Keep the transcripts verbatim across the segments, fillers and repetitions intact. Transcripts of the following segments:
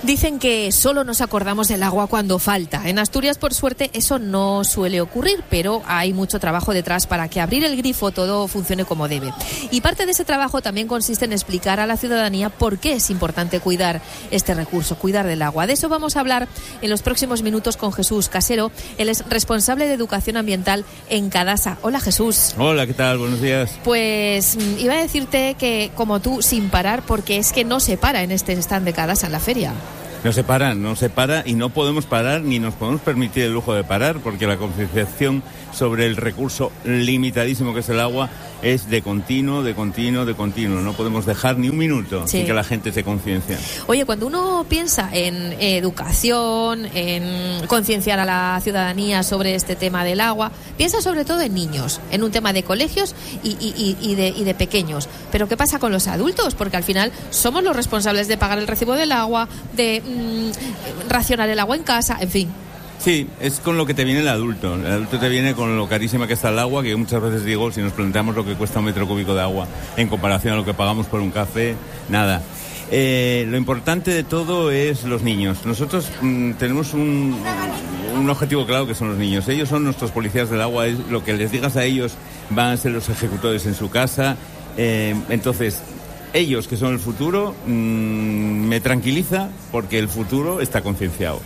Dicen que solo nos acordamos del agua cuando falta. En Asturias, por suerte, eso no suele ocurrir, pero hay mucho trabajo detrás para que abrir el grifo todo funcione como debe. Y parte de ese trabajo también consiste en explicar a la ciudadanía por qué es importante cuidar este recurso, cuidar del agua. De eso vamos a hablar en los próximos minutos con Jesús Casero. Él es responsable de educación ambiental en Cadasa. Hola, Jesús. Hola, ¿qué tal? Buenos días. Pues iba a decirte que, como tú, sin parar, porque es que no se para en este stand de Cadasa en la feria. No se para, no se para y no podemos parar ni nos podemos permitir el lujo de parar, porque la concienciación sobre el recurso limitadísimo que es el agua es de continuo, de continuo, de continuo. No podemos dejar ni un minuto sí. sin que la gente se conciencie. Oye, cuando uno piensa en educación, en concienciar a la ciudadanía sobre este tema del agua, piensa sobre todo en niños, en un tema de colegios y, y, y, de, y de pequeños. Pero ¿qué pasa con los adultos? Porque al final somos los responsables de pagar el recibo del agua, de mmm, racionar el agua en casa, en fin. Sí, es con lo que te viene el adulto. El adulto te viene con lo carísima que está el agua, que yo muchas veces digo, si nos planteamos lo que cuesta un metro cúbico de agua en comparación a lo que pagamos por un café, nada. Eh, lo importante de todo es los niños. Nosotros mmm, tenemos un, un objetivo claro, que son los niños. Ellos son nuestros policías del agua. Es lo que les digas a ellos van a ser los ejecutores en su casa. Eh, entonces, ellos, que son el futuro, mmm, me tranquiliza porque el futuro está concienciado.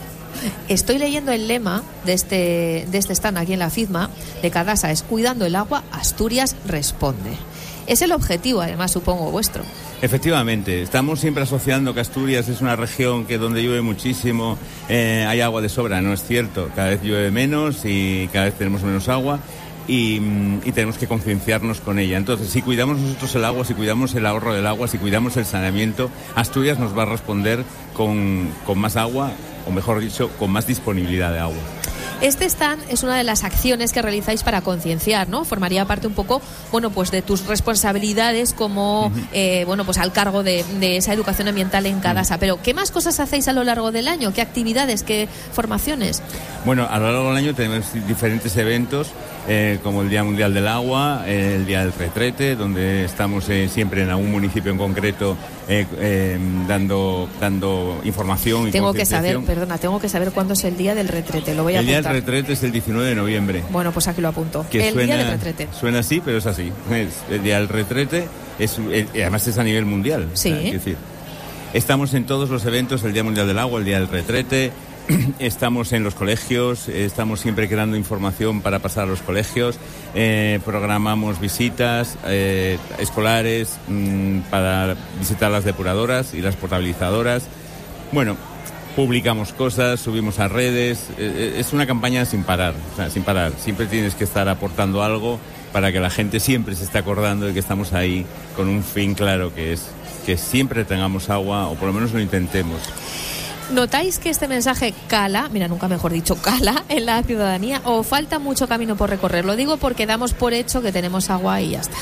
Estoy leyendo el lema de este, de este stand aquí en la FIDMA de Cadasa, es cuidando el agua, Asturias responde. Es el objetivo, además, supongo, vuestro. Efectivamente, estamos siempre asociando que Asturias es una región que donde llueve muchísimo, eh, hay agua de sobra. No es cierto, cada vez llueve menos y cada vez tenemos menos agua. Y, y tenemos que concienciarnos con ella. Entonces, si cuidamos nosotros el agua, si cuidamos el ahorro del agua, si cuidamos el saneamiento, Asturias nos va a responder con, con más agua, o mejor dicho, con más disponibilidad de agua. Este stand es una de las acciones que realizáis para concienciar, ¿no? Formaría parte un poco, bueno, pues de tus responsabilidades como, uh-huh. eh, bueno, pues al cargo de, de esa educación ambiental en Cadasa. Uh-huh. Pero, ¿qué más cosas hacéis a lo largo del año? ¿Qué actividades? ¿Qué formaciones? Bueno, a lo largo del año tenemos diferentes eventos, eh, como el Día Mundial del Agua, eh, el Día del Retrete, donde estamos eh, siempre en algún municipio en concreto eh, eh, dando, dando información y Tengo que saber, perdona, tengo que saber cuándo es el Día del Retrete, lo voy a apuntar. El retrete es el diecinueve de noviembre. Bueno, pues aquí lo apunto. Que el suena, día del retrete. Suena así, pero es así. Es, el día del retrete es, el, además es a nivel mundial. Sí. O sea, es decir, estamos en todos los eventos, el Día Mundial del Agua, el Día del Retrete, estamos en los colegios, estamos siempre creando información para pasar a los colegios, eh, programamos visitas eh, escolares mmm, para visitar las depuradoras y las potabilizadoras. Bueno, publicamos cosas, subimos a redes, es una campaña sin parar, o sea, sin parar. Siempre tienes que estar aportando algo para que la gente siempre se esté acordando de que estamos ahí con un fin claro, que es que siempre tengamos agua, o por lo menos lo intentemos. ¿Notáis que este mensaje cala, mira, nunca mejor dicho, cala en la ciudadanía, o falta mucho camino por recorrer? Lo digo porque damos por hecho que tenemos agua y ya está.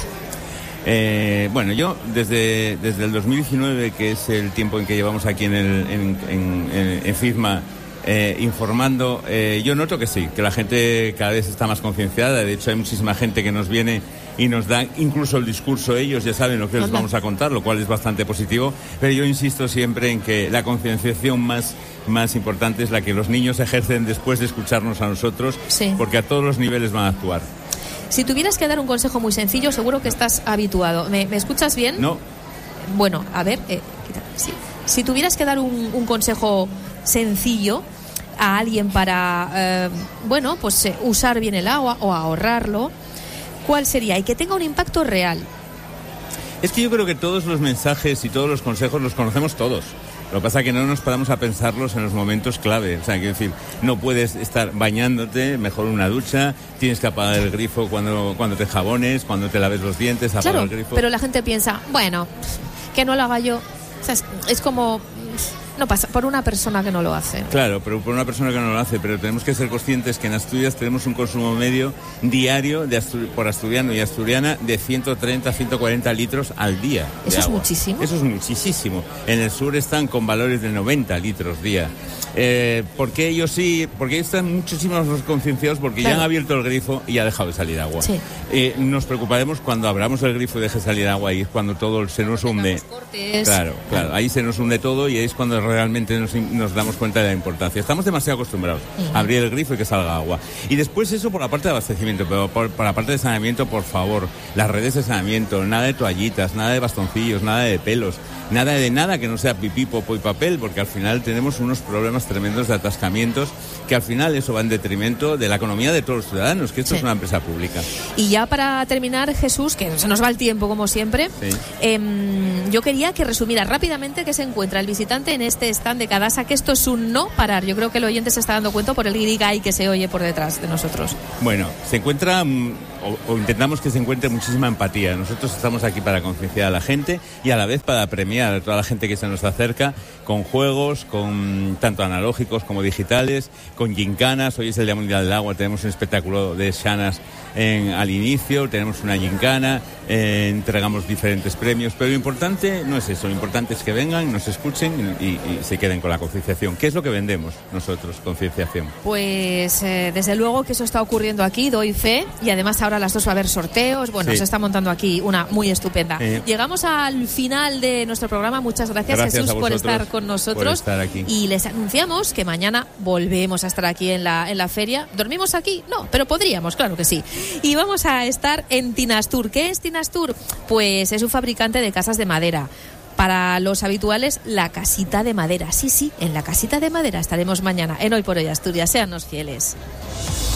Eh, bueno, yo desde, desde el dos mil diecinueve, que es el tiempo en que llevamos aquí en, el, en, en, en, en FIDMA eh, informando, eh, yo noto que sí, que la gente cada vez está más concienciada. De hecho, hay muchísima gente que nos viene y nos da incluso el discurso, ellos ya saben lo que les vamos a contar, lo cual es bastante positivo, pero yo insisto siempre en que la concienciación más, más importante es la que los niños ejercen después de escucharnos a nosotros, sí. porque a todos los niveles van a actuar. Si tuvieras que dar un consejo muy sencillo, seguro que estás habituado. ¿Me, me escuchas bien? No. Bueno, a ver, eh, sí. Si tuvieras que dar un, un consejo sencillo a alguien para, eh, bueno, pues eh, usar bien el agua o ahorrarlo, ¿cuál sería? Y que tenga un impacto real. Es que yo creo que todos los mensajes y todos los consejos los conocemos todos. Lo que pasa es que no nos paramos a pensarlos en los momentos clave. O sea, quiero decir, no puedes estar bañándote, mejor una ducha, tienes que apagar el grifo cuando, cuando te jabones, cuando te laves los dientes, apagar claro, el grifo. Pero la gente piensa, bueno, que no lo haga yo. O sea, es, es como... No pasa, por una persona que no lo hace. Claro, pero por una persona que no lo hace, pero tenemos que ser conscientes que en Asturias tenemos un consumo medio diario de astu- por asturiano y asturiana de ciento treinta a ciento cuarenta litros al día. ¿Eso es muchísimo? Eso es muchísimo. En el sur están con valores de noventa litros día. Eh, porque ellos sí, porque ellos están muchísimo más concienciados porque claro. ya han abierto el grifo y ha dejado de salir agua. Sí. Eh, nos preocuparemos cuando abramos el grifo y deje salir agua, y es cuando todo se nos hunde. Cortes. Claro, claro, ahí se nos hunde todo y ahí es cuando realmente nos, nos damos cuenta de la importancia. Estamos demasiado acostumbrados uh-huh. a abrir el grifo y que salga agua. Y después eso por la parte de abastecimiento, pero por, por la parte de saneamiento, por favor, las redes de saneamiento, nada de toallitas, nada de bastoncillos, nada de pelos, nada de nada que no sea pipí, popo y papel, porque al final tenemos unos problemas tremendos de atascamientos que al final eso va en detrimento de la economía de todos los ciudadanos, que esto sí. es una empresa pública. Y ya para terminar, Jesús, que se nos va el tiempo como siempre, sí. eh, yo quería que resumiera rápidamente qué se encuentra el visitante en este stand de Cadasa, que esto es un no parar. Yo creo que el oyente se está dando cuenta por el guirigay que se oye por detrás de nosotros. Bueno, se encuentra, o, o intentamos que se encuentre muchísima empatía. Nosotros estamos aquí para concienciar a la gente y a la vez para premiar a toda la gente que se nos acerca con juegos, con tanto analógicos como digitales, con gincanas. Hoy es el Día Mundial del Agua, tenemos un espectáculo de shanas en, al inicio, tenemos una gincana, eh, entregamos diferentes premios, pero lo importante no es eso, lo importante es que vengan, nos escuchen y, y se queden con la concienciación. ¿Qué es lo que vendemos nosotros? Concienciación. Pues eh, desde luego que eso está ocurriendo aquí, doy fe, y además ahora a las dos va a haber sorteos. Bueno, sí. se está montando aquí una muy estupenda. Eh. Llegamos al final de nuestro programa. Muchas gracias, gracias Jesús, por estar con nosotros. Por estar aquí. Y les anunciamos que mañana volvemos a estar aquí en la, en la feria. ¿Dormimos aquí? No, pero podríamos, claro que sí. Y vamos a estar en Tinastur. ¿Qué es Tinastur? Pues es un fabricante de casas de madera. Para los habituales, la casita de madera. Sí, sí, en la casita de madera estaremos mañana en Hoy por Hoy Asturias. Séanos fieles.